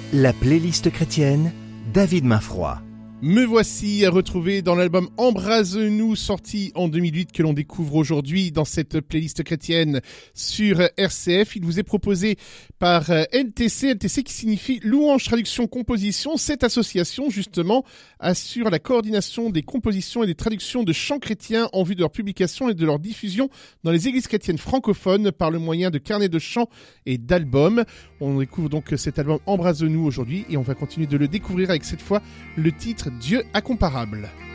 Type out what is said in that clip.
La playlist chrétienne, David Mainfroy. Me voici à retrouver dans l'album Embrase-nous, sorti en 2008, que l'on découvre aujourd'hui dans cette playlist chrétienne sur RCF. Il vous est proposé par LTC qui signifie Louange, Traduction, Composition. Cette association, justement, assure la coordination des compositions et des traductions de chants chrétiens en vue de leur publication et de leur diffusion dans les églises chrétiennes francophones par le moyen de carnets de chants et d'albums. On découvre donc cet album Embrase-nous aujourd'hui et on va continuer de le découvrir avec cette fois le titre Dieu incomparable.